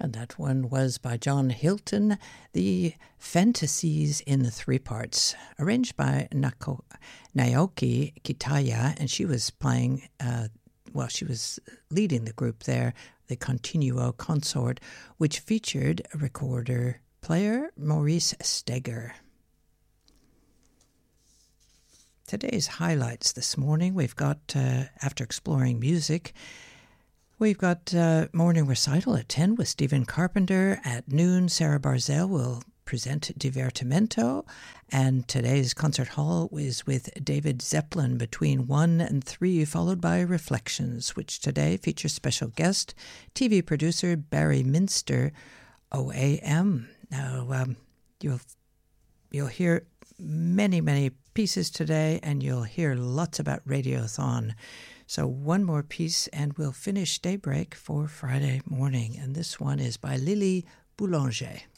And that one was by John Hilton, The Fantasies in 3 parts, arranged by Naoki Kitaya, and she was playing, she was leading the group there, the Continuo Consort, which featured a recorder player, Maurice Steger. Today's highlights this morning, we've got, after exploring music, we've got morning recital at 10 with Stephen Carpenter. At noon, Sarah Barzell will present Divertimento. And today's concert hall is with David Zeppelin between 1 and 3, followed by Reflections, which today features special guest, TV producer Barry Minster, OAM. Now, you'll hear many pieces today, and you'll hear lots about Radiothon. So one more piece and we'll finish Daybreak for Friday morning. And this one is by Lily Boulanger.